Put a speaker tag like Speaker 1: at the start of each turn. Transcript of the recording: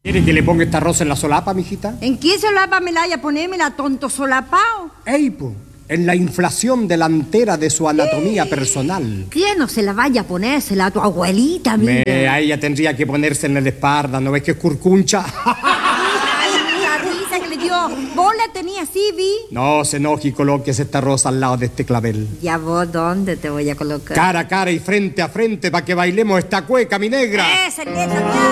Speaker 1: ¿Quiere que le ponga esta rosa en la solapa, mijita?
Speaker 2: ¿En qué solapa me la vaya a ponérmela, tonto solapao?
Speaker 1: Ey, po, en la inflación delantera de su anatomía personal.
Speaker 2: ¿Quién no se la vaya a ponérsela a tu abuelita, mira?
Speaker 1: A ella tendría que ponerse en la espalda, ¿no ves que es curcuncha?
Speaker 2: Ay, la risa que le dio. ¿Vos la tenías así, vi?
Speaker 1: No se enoje y colóquese esta rosa al lado de este clavel.
Speaker 2: ¿Ya vos dónde te voy a colocar?
Speaker 1: Cara a cara y frente a frente para que bailemos esta cueca, mi negra.
Speaker 2: ¡Esa,